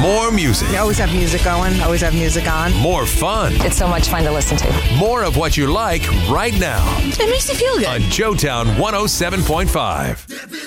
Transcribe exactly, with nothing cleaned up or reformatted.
More music. You always have music going, always have music on. More fun. It's so much fun to listen to. More of what you like right now It makes you feel good. on Joetown one oh seven point five.